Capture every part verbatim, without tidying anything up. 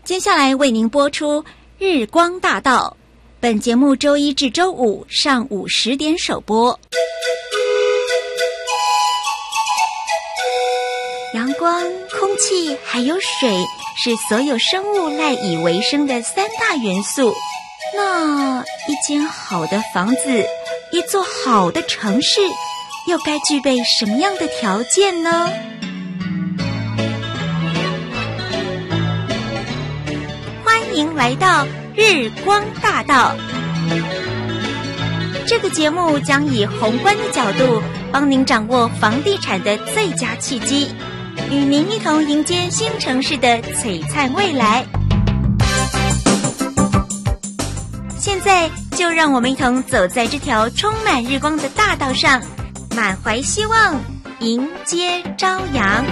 接下来为您播出《日光大道》，本节目周一至周五上午十点首播。阳光、空气还有水是所有生物赖以为生的三大元素。那一间好的房子，一座好的城市，又该具备什么样的条件呢？欢迎来到日光大道。这个节目将以宏观的角度帮您掌握房地产的最佳契机，与您一同迎接新城市的璀璨未来。现在就让我们一同走在这条充满日光的大道上，满怀希望，迎接朝阳。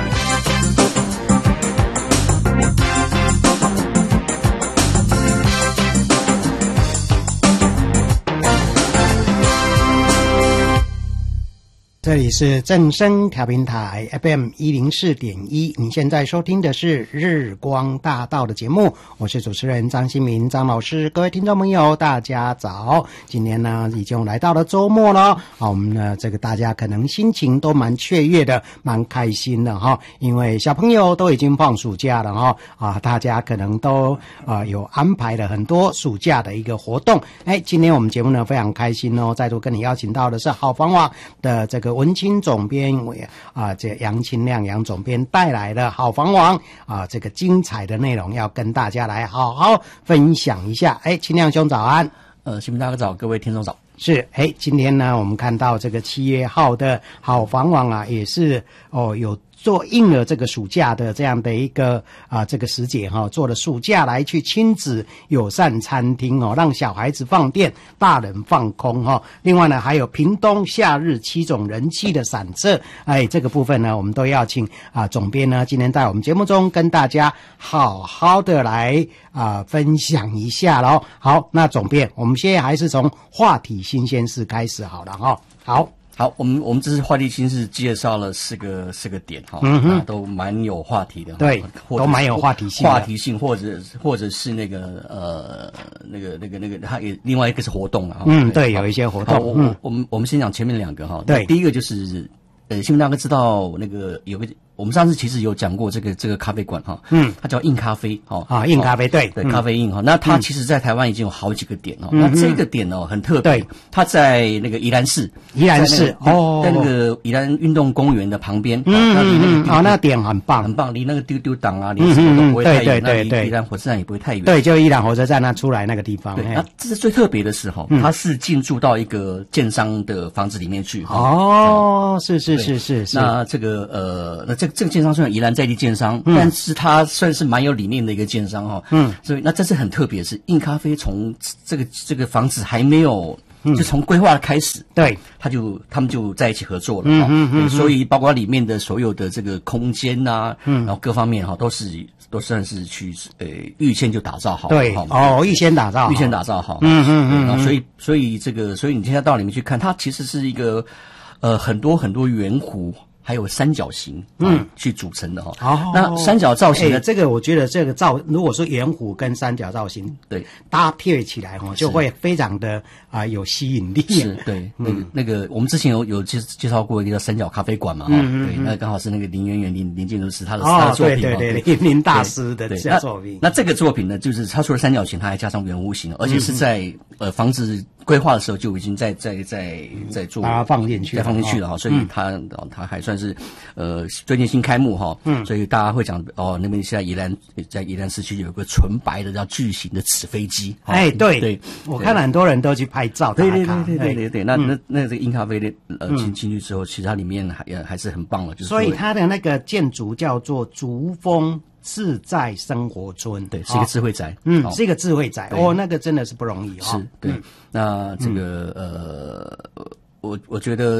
这里是正声调频台 F M 一零四点一，你现在收听的是日光大道的节目，我是主持人张新民张老师。各位听众朋友大家早，今天呢已经来到了周末了，好，我们呢这个大家可能心情都蛮雀跃的，蛮开心的哈，因为小朋友都已经放暑假了哈，啊，大家可能都啊、呃、有安排了很多暑假的一个活动。哎，今天我们节目呢非常开心哦，再度跟你邀请到的是好房网的这个文青总编啊，这杨清亮杨总编带来的好房网啊，这个精彩的内容要跟大家来好好分享一下。哎，清亮兄早安。 呃，新民大哥早，各位听众早。 是，哎，今天呢，我们看到这个七月号的好房网啊，也是哦有做应了这个暑假的这样的一个啊这个时节哈、哦，做了暑假来去亲子友善餐厅哦，让小孩子放电，大人放空哈、哦。另外呢，还有屏东夏日七种人气的散策，哎，这个部分呢，我们都要请啊总编呢今天在我们节目中跟大家好好的来啊分享一下咯。好，那总编，我们现在还是从话题新鲜事开始好了哈、哦。好。 好，我们我们这次话题新是介绍了四个四个点哈，嗯哼，都蛮有话题的， 对，都蛮有话题性的， 话题性或者或者是那个呃那个那个那个，它也另外一个是活动啊， 嗯，对，有一些活动。 好，我、嗯、我们我们先讲前面两个哈， 对， 第一个就是呃，新民大哥知道那个有个。我们上次其实有讲过这个这个咖啡馆哈，嗯，它叫印咖啡哈啊，印咖啡对对，咖啡印哈，那它其实在台湾已经有好几个点哦，那这个点哦很特别，它在那个宜兰市， 宜兰市哦， 在那个宜兰运动公园的旁边， 嗯嗯嗯，啊，那点很棒很棒，离那个丢丢档啊，离什么都不会太远，那离宜兰火车站也不会太远， 对，就宜兰火车站那出来那个地方， 对，那这是最特别的是哈，它是进驻到一个建商的房子里面去， 哦，是是是是是， 那这个呃，那这这个建商虽然宜兰在地建商，嗯、但是它算是蛮有理念的一个建商哈。嗯，所以那这次很特别，是印咖啡从这个这个房子还没有，嗯、就从规划开始， 对， 他就他们就在一起合作了。嗯嗯嗯，所以包括里面的所有的这个空间呐、啊，嗯，然后各方面哈都是都算是去呃预先就打造好， 对，哦，预先打造， 预先打造好。 嗯嗯嗯， 然后所以所以这个所以你现在到里面去看，它其实是一个呃很多很多圆弧。还有三角形，嗯，去组成的哈。哦，那三角造型的、 欸、这个，我觉得这个造，如果说圆弧跟三角造型对搭配起来哈，就会非常的啊、呃、有吸引力。 是，对，那个、嗯、那个，我们之前有有介介绍过一个叫三角咖啡馆嘛，哈、嗯，对，那刚好是那个林渊源林林建筑师他的、哦、他的作品， 对对对，林大师的作品。 那, 那这个作品呢，就是他除了三角形，他还加上圆弧形，而且是在、嗯、呃房子规划的时候就已经在在在在做， 把它放进去， 再放进去了哈，所以他、嗯、他还算是呃。最近新开幕哈，嗯，所以大家会讲哦，那边现在宜兰在宜兰市区有个纯白的叫巨型的纸飞机， 哎，对对，我看了很多人都去拍照打卡， 对对对对对对对，那那那这个印咖啡的呃进进去之后，其实它里面还还是很棒的，就是所以它的那个建筑叫做竹峰自在生活村， 对，是一个智慧宅， 嗯，是一个智慧宅，哦，那个真的是不容易哦，是对，那这个呃，我我觉得。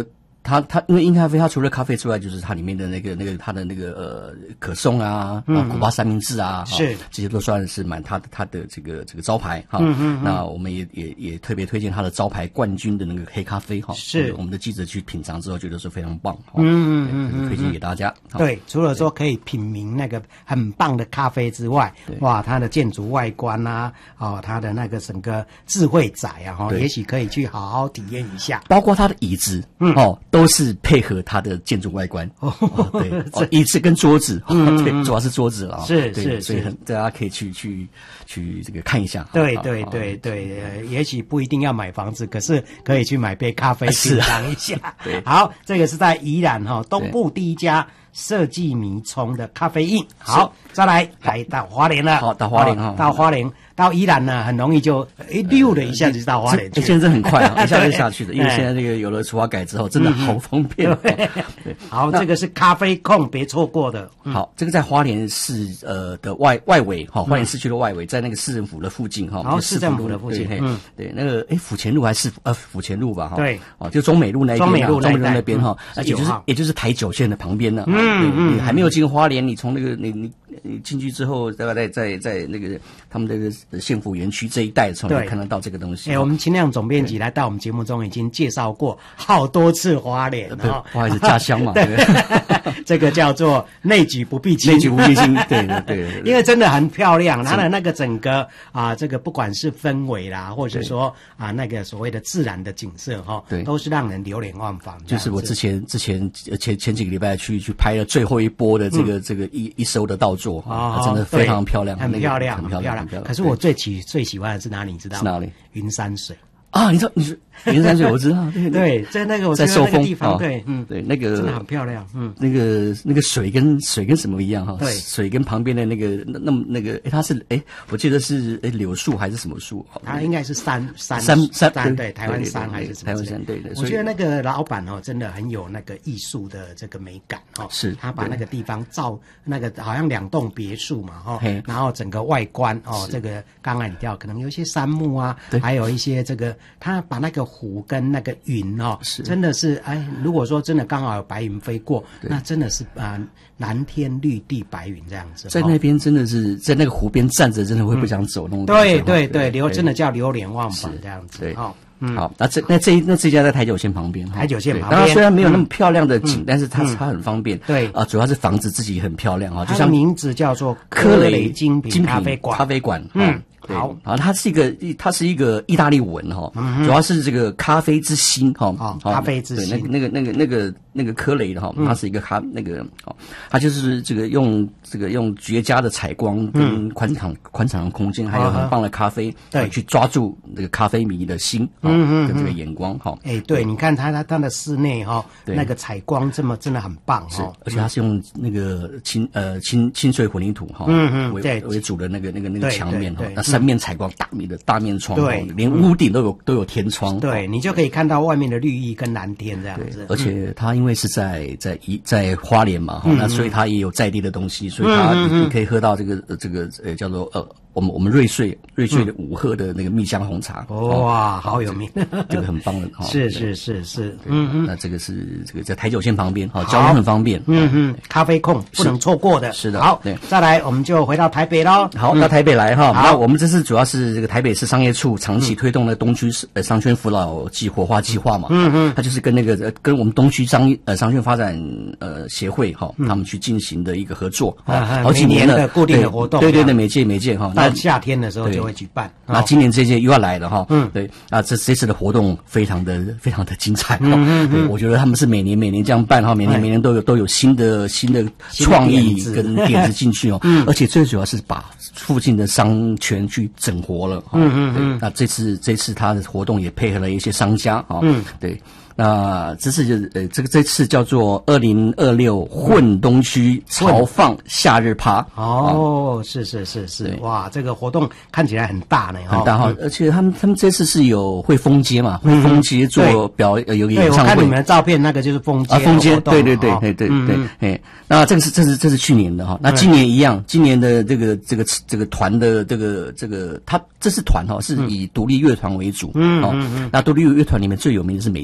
它它因为印咖啡，它除了咖啡之外，就是它里面的那个那个它的那个呃可颂啊，嗯、啊古巴三明治啊， 是这些都算是蛮它的它的这个这个招牌哈。嗯嗯。那我们也也也特别推荐它的招牌冠军的那个黑咖啡哈。是。我们的记者去品尝之后，觉得是非常棒。嗯嗯嗯。推荐给大家。 对，除了说可以品茗那个很棒的咖啡之外，哇，它的建筑外观啊，哦，它的那个整个智慧宅啊，哈，也许可以去好好体验一下。 包括它的椅子，嗯，哦，都是配合它的建筑外观。哦，对，哦，椅子跟桌子，嗯，对，主要是桌子了。 是是， 所以很大家可以去去去这个看一下。 对对对对，也许不一定要买房子，可是可以去买杯咖啡品尝一下。对，好，这个是在宜兰哈东部第一家设计迷冲的咖啡印。好，再来来到花莲了。 好，到花莲哈， 到花莲。到宜兰呢，很容易就一溜的一下子就到花莲去。 现在很快啊，一下就下去的，因为现在这个有了除花改之后，真的好方便。 对，好，这个是咖啡控，别错过的。 好，这个在花莲市呃的外外围哈，花莲市区的外围，在那个市政府的附近哈。 然后市政府的附近， 嗯，对，那个哎府前路还是呃府前路吧哈。 对， 哦，就中美路那边， 中美路中美路那边哈，也就是也就是台九线的旁边呢。嗯嗯，你还没有进花莲，你从那个你你你进去之后，大概在在在那个他们这个县府园区这一带的时候，你看得到这个东西。 哎，我们秦亮总编辑来到我们节目中已经介绍过好多次花莲啊，不好意思，家乡嘛。 对，这个叫做内举不避亲， 内举不避亲，对对对， 因为真的很漂亮，它的那个整个啊，这个不管是氛围啦，或者说啊那个所谓的自然的景色哈，对，都是让人流连忘返。 就是我之前之前前前几个礼拜去去拍了最后一波的这个这个一一收的稻作哈，真的非常漂亮， 很漂亮，很漂亮，很漂亮。可是我最喜最喜欢的是哪里？你知道吗？ 是哪里？ 云山水。 啊，你知道你是云山水，我知道，对对，在那个我在寿丰地方，对，嗯， 对，那个真的很漂亮，嗯， 那个那个水跟水跟什么一样哈？ 对， 水跟旁边的那个那那么那个，哎，它是哎，我记得是哎柳树还是什么树？ 它应该是山山山山对，台湾山还是什么？ 台湾山对对。 我觉得那个老板哦，真的很有那个艺术的这个美感哦， 是他把那个地方造那个好像两栋别墅嘛哈，然后整个外观哦，这个刚才你调可能有一些杉木啊，还有一些这个他把那个湖跟那个云哦，是真的是哎，如果说真的刚好有白云飞过，那真的是啊、呃、蓝天绿地白云这样子。 在那边真的是在那个湖边站着，真的会不想走那种。 对对对，流真的叫流连忘返这样子。 对，好。嗯，好，那这那这那这家在台九线旁边， 台九线旁边， 当然虽然没有那么漂亮的景，但是它它很方便。对啊，主要是房子自己很漂亮啊，就像名字叫做科雷精品咖啡馆， 咖啡馆，嗯。好，啊，它是一个，它是一个意大利文哈，主要是这个咖啡之心哈， 咖啡之心， 那个那个那个那个那个科雷的哈，它是一个咖那个，哦，它就是这个用这个用绝佳的采光跟宽敞宽敞的空间，还有很棒的咖啡，对，去抓住这个咖啡迷的心，嗯嗯，跟这个眼光哈， 哎，对，你看它它它的室内哈，那个采光这么真的很棒哈， 而且它是用那个清呃清清水混凝土哈，嗯嗯，为为主的那个那个那个墙面哈，那三面采光，大面的大面窗，对，连屋顶都有都有天窗， 对，你就可以看到外面的绿意跟蓝天这样子。 而且它因为是在在一在花莲嘛，那所以它也有在地的东西，所以它你可以喝到这个这个呃叫做呃我们我们瑞穗瑞穗的五鹤的那个蜜香红茶， 哇，好有名， 这个很棒的哈。 是是是是，嗯嗯， 那这个是这个在台九线旁边，哈，交通很方便， 嗯嗯，咖啡控不能错过的， 是的。 好，再来我们就回到台北喽。 好，到台北来哈。那我们这次主要是这个台北市商业处长期推动的东区呃商圈扶老计活化计划嘛，嗯嗯，它就是跟那个跟我们东区商呃商圈发展呃协会哈，他们去进行的一个合作， 好几年的固定的活动， 对对对，每届每届哈。 到夏天的时候就会举办， 那今年这届又要来了哈，嗯，对，啊，这这次的活动非常的非常的精彩，嗯嗯，对，我觉得他们是每年每年这样办哈，每年每年都有都有新的新的创意跟点子进去哦，嗯，而且最主要是把附近的商圈去整活了，嗯嗯嗯，那这次这次他的活动也配合了一些商家啊，嗯，对。那这次就呃，这个这次叫做二零二六混东区潮放夏日趴。 哦，是是是是，哇，这个活动看起来很大呢， 很大哈，而且他们他们这次是有会封街嘛，会封街做表呃有演唱会。 我看你们的照片，那个就是封街啊，封街，对对对对对对，哎，那这个是这是这是去年的哈，那今年一样，今年的这个这个这个团的这个这个，他这是团哈，是以独立乐团为主，嗯嗯嗯，那独立乐团里面最有名的是美秀哈。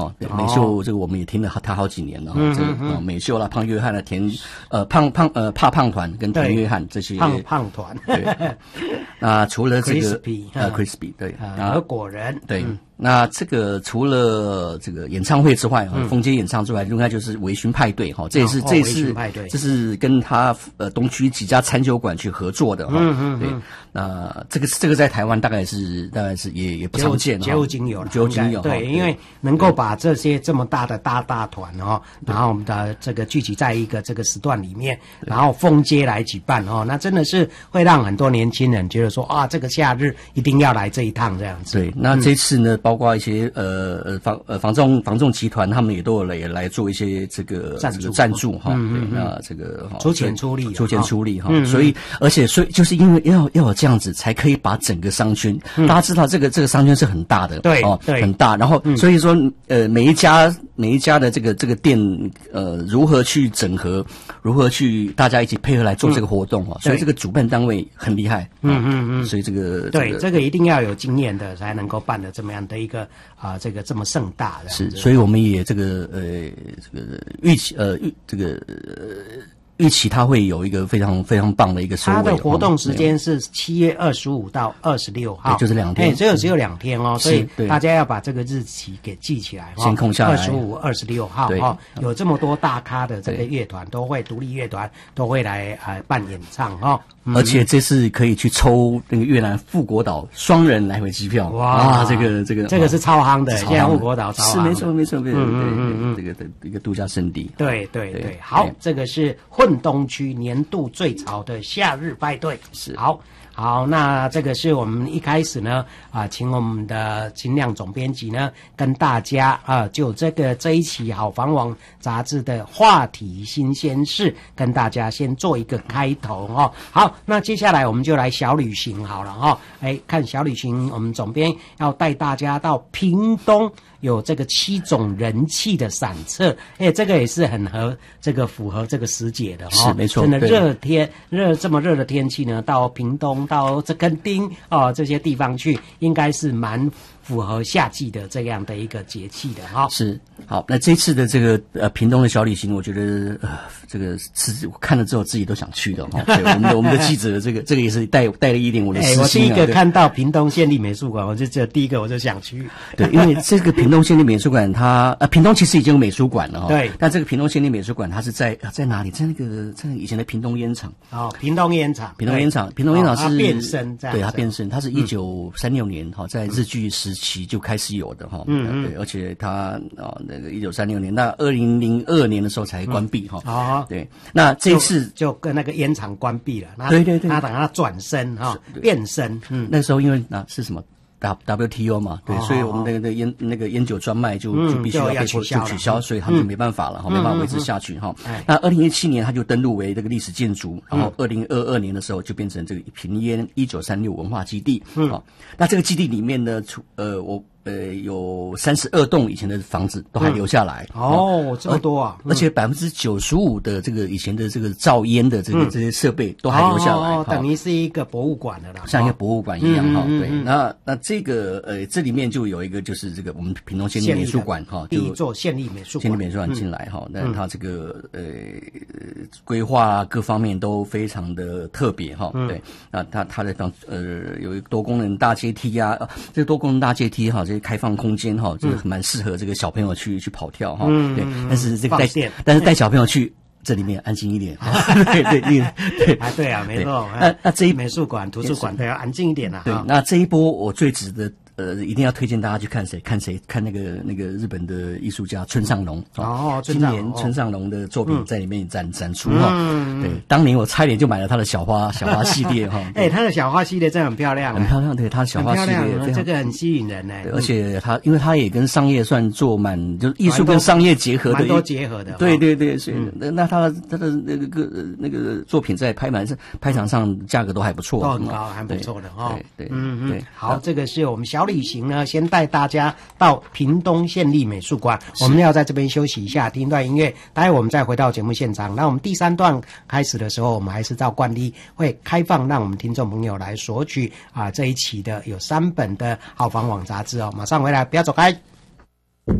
哈，对，美秀这个我们也听了他好几年了哈，这个美秀啦、胖约翰啦、田呃胖胖呃怕胖团跟田约翰这些胖胖团。 对，那除了这个 Crispy 呃 Crispy 对， 和果仁对。那这个除了这个演唱会之外，哈、嗯，封街演唱之外，另外就是微醺派对，哈，这也是、哦、这次这是跟他呃东区几家餐酒馆去合作的，哈，嗯嗯，对，那这个这个在台湾大概是大概是也也不常见， 绝无仅有， 绝无仅有， 对，因为能够把这些这么大的大大团哈，然后我们的这个聚集在一个这个时段里面，然后封街来举办哦，那真的是会让很多年轻人觉得说啊，这个夏日一定要来这一趟这样子。 对，那这次呢？嗯包括一些呃呃房呃房仲房仲集团，他们也都有来也来做一些这个赞助赞助哈， 嗯嗯对，那这个出钱出力， 出钱出力哈，所以而且所以就是因为要要有这样子，才可以把整个商圈，大家知道这个这个商圈是很大的， 对哦， 对， 很大，然后所以说呃每一家每一家的这个这个店呃如何去整合，如何去大家一起配合来做这个活动哈，所以这个主办单位很厉害， 嗯嗯嗯， 所以这个对这个一定要有经验的才能够办的这么样的一个啊、呃、这个这么盛大的是，所以我们也这个呃这个预期呃预这个呃预期它会有一个非常非常棒的一个收尾。 它的活动时间是七月二十五到二十六号， 就是两天， 只有只有两天哦，所以大家要把这个日期给记起来， 先空下来。 二十五、二十六号哈，有这么多大咖的这个乐团都会，独立乐团都会来呃办演唱哈。 而且这次可以去抽那个越南富国岛双人来回机票，哇，这个这个这个是超夯的，现在富国岛超夯， 是没错没错没错，嗯嗯嗯，这个的一个度假胜地。 对对对，好，这个是混东区年度最潮的夏日派对， 是好。好，那这个是我们一开始呢啊，请我们的秦亮总编辑呢跟大家啊，就这个这一期好房网杂志的话题新鲜事，跟大家先做一个开头哦。好，那接下来我们就来小旅行好了哈、哦。哎，看小旅行，我们总编要带大家到屏东。有这个七种人气的散策，哎，这个也是很合这个符合这个时节的哈、哦，是没错。 真的热天热这么热的天气呢，到屏东到这垦丁哦这些地方去，应该是蛮符合夏季的这样的一个节气的哈、哦。 是好，那这次的这个呃屏东的小旅行，我觉得呃这个是看了之后自己都想去的哈、哦。对，我们的我们的记者这个这个也是带带了一点我的私心、啊。 我第一个看到屏东县立美术馆，我就这第一个我就想去。 对，因为这个屏东县立美术馆它呃屏东其实已经有美术馆了哈、哦。 对。但这个屏东县立美术馆它是在在哪里？在那个在以前的屏东烟厂。 哦，屏东烟厂。 屏东烟厂，屏东烟厂是、哦、 它变身这样。 对，它变身，它是一九三六年哈、嗯、在日据时期就开始有的哈。嗯嗯。对，而且它啊、哦、那个一九三六年，那二零零二年的时候才关闭哈。 哦、嗯。 对，那这一次就, 就跟那个烟厂关闭了。 对对对。 他等他转身哈、哦，变身。 嗯。那时候因为啊是什么？W T O 嘛，对，哦、所以我们的那个烟那个烟酒专卖就、嗯、就必须要被取消就取消，所以他们就没办法了哈、嗯，没办法维持下去哈、嗯嗯。那二零一七年他就登录为这个历史建筑，然后二零二二年的时候就变成这个屏烟一九三六文化基地。嗯，好，那这个基地里面呢，除呃我。呃，有三十二栋以前的房子都还留下来、 嗯、哦，这么多啊！ 而且百分之九十五的这个以前的这个造烟的这个、嗯、这些设备都还留下来， 哦，等于是一个博物馆的啦， 像一个博物馆一样哈、 嗯。 对，嗯、那那这个呃，这里面就有一个就是这个我们屏东县立美术馆哈， 第一座县立美术馆， 县立美术馆进来哈，那、嗯、它这个呃规划各方面都非常的特别哈、嗯。对，那它它的呃有一个多功能大阶梯啊，这个多功能大阶梯哈，这些开放空间。哈，这个蛮适合这个小朋友去去跑跳哈，对，但是这个带但是带小朋友去这里面安静一点，对对对对啊，对啊，没错。 那那这一美术馆、图书馆都要安静一点啊。 对，那这一波我最值得。呃，一定要推荐大家去看谁？看谁？看那个那个日本的艺术家村上隆哦， 今年村上隆的作品在里面展、嗯、展出哈、嗯。对，当年我差点就买了他的小花小花系列哈。 哎，他的小花系列真的很漂亮， 很漂亮。对，他的小花系列这个很吸引人呢。 而且他，因为他也跟商业算做蛮，就是艺术跟商业结合的， 蛮多结合的。 对对对，所以那、嗯、那他他的那个那个作品在拍卖上拍场上价格都还不错， 都很高，还不错的哈。 对对， 嗯嗯。好，这个是我们小旅行呢，先带大家到屏东县立美术馆，我们要在这边休息一下，听一段音乐，待会我们再回到节目现场。那我们第三段开始的时候，我们还是照惯例会开放，让我们听众朋友来索取啊这一期的有三本的好房网杂志哦。马上回来，不要走开。